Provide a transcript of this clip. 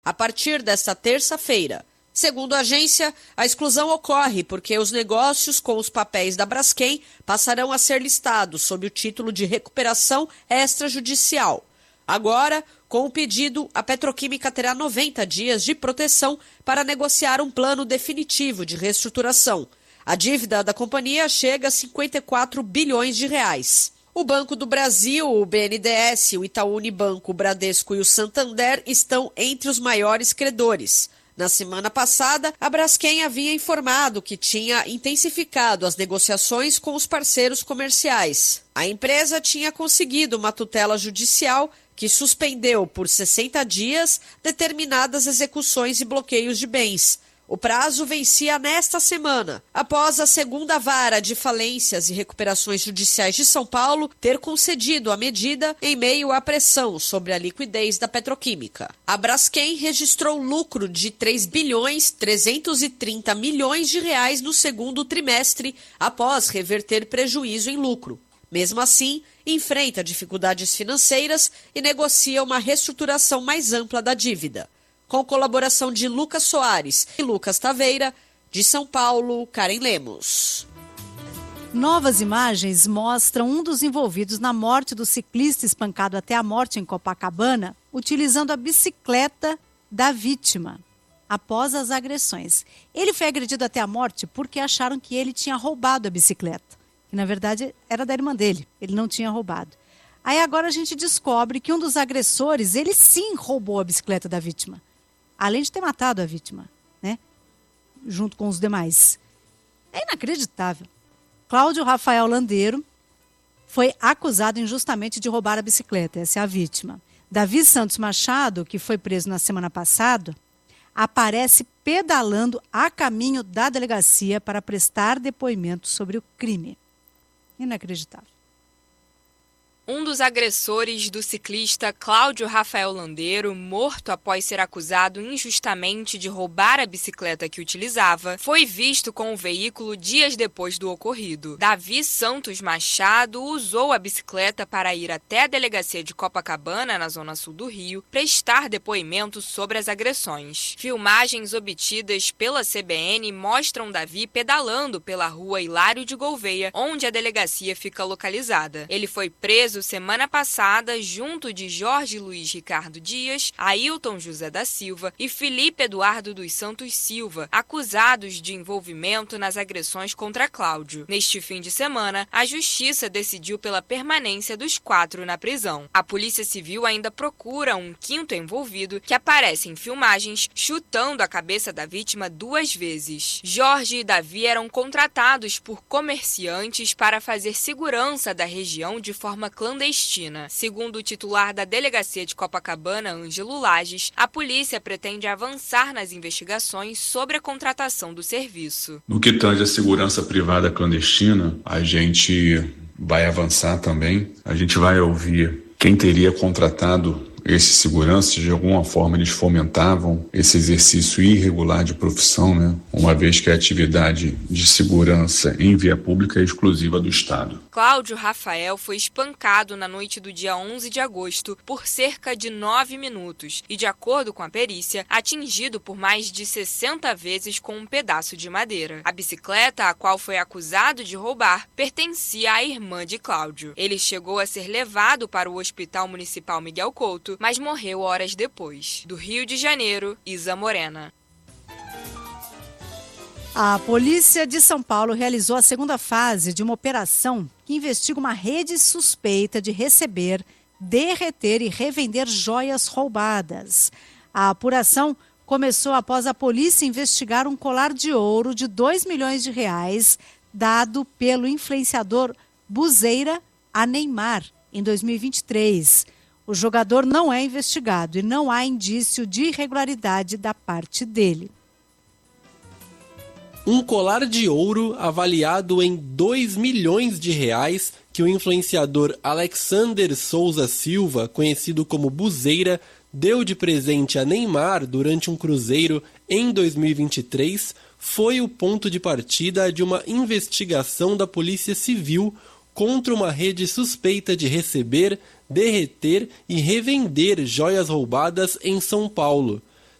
a partir desta terça-feira. Segundo a agência, a exclusão ocorre porque os negócios com os papéis da Braskem passarão a ser listados sob o título de recuperação extrajudicial. Agora, com o pedido, a petroquímica terá 90 dias de proteção para negociar um plano definitivo de reestruturação. A dívida da companhia chega a 54 bilhões de reais. O Banco do Brasil, o BNDES, o Itaú Unibanco, o Bradesco e o Santander estão entre os maiores credores. Na semana passada, a Braskem havia informado que tinha intensificado as negociações com os parceiros comerciais. A empresa tinha conseguido uma tutela judicial que suspendeu por 60 dias determinadas execuções e bloqueios de bens. O prazo vencia nesta semana, após a segunda vara de falências e recuperações judiciais de São Paulo ter concedido a medida em meio à pressão sobre a liquidez da petroquímica. A Braskem registrou lucro de 3,330 bilhões de reais no segundo trimestre, após reverter prejuízo em lucro. Mesmo assim, enfrenta dificuldades financeiras e negocia uma reestruturação mais ampla da dívida. Com colaboração de Lucas Soares e Lucas Taveira, de São Paulo, Karen Lemos. Novas imagens mostram um dos envolvidos na morte do ciclista espancado até a morte em Copacabana, utilizando a bicicleta da vítima após as agressões. Ele foi agredido até a morte porque acharam que ele tinha roubado a bicicleta. E, na verdade, era da irmã dele. Ele não tinha roubado. Aí agora a gente descobre que um dos agressores, ele sim roubou a bicicleta da vítima. Além de ter matado a vítima, né? Junto com os demais. É inacreditável. Cláudio Rafael Landeiro foi acusado injustamente de roubar a bicicleta. Essa é a vítima. Davi Santos Machado, que foi preso na semana passada, aparece pedalando a caminho da delegacia para prestar depoimento sobre o crime. Inacreditável. Um dos agressores do ciclista Cláudio Rafael Landeiro, morto após ser acusado injustamente de roubar a bicicleta que utilizava, foi visto com o veículo dias depois do ocorrido. Davi Santos Machado usou a bicicleta para ir até a delegacia de Copacabana, na zona sul do Rio, prestar depoimento sobre as agressões. Filmagens obtidas pela CBN mostram Davi pedalando pela rua Hilário de Gouveia, onde a delegacia fica localizada. Ele foi preso semana passada junto de Jorge Luiz Ricardo Dias, Ailton José da Silva e Felipe Eduardo dos Santos Silva, acusados de envolvimento nas agressões contra Cláudio. Neste fim de semana, a Justiça decidiu pela permanência dos 4 na prisão. A Polícia Civil ainda procura um quinto envolvido que aparece em filmagens chutando a cabeça da vítima 2 vezes. Jorge e Davi eram contratados por comerciantes para fazer segurança da região de forma clandestina. Segundo o titular da Delegacia de Copacabana, Ângelo Lages, a polícia pretende avançar nas investigações sobre a contratação do serviço. No que tange a segurança privada clandestina, a gente vai avançar também. A gente vai ouvir quem teria contratado esses seguranças. De alguma forma eles fomentavam esse exercício irregular de profissão, né? Uma vez que a atividade de segurança em via pública é exclusiva do Estado. Cláudio Rafael foi espancado na noite do dia 11 de agosto por cerca de 9 minutos e, de acordo com a perícia, atingido por mais de 60 vezes com um pedaço de madeira. A bicicleta, a qual foi acusado de roubar, pertencia à irmã de Cláudio. Ele chegou a ser levado para o Hospital Municipal Miguel Couto, mas morreu horas depois. Do Rio de Janeiro, Isa Morena. A Polícia de São Paulo realizou a segunda fase de uma operação que investiga uma rede suspeita de receber, derreter e revender joias roubadas. A apuração começou após a polícia investigar um colar de ouro de 2 milhões de reais dado pelo influenciador Buzeira a Neymar em 2023. O jogador não é investigado e não há indício de irregularidade da parte dele. Um colar de ouro avaliado em 2 milhões de reais que o influenciador Alexander Souza Silva, conhecido como Buzeira, deu de presente a Neymar durante um cruzeiro em 2023, foi o ponto de partida de uma investigação da Polícia Civil contra uma rede suspeita de receber, derreter e revender joias roubadas em São Paulo.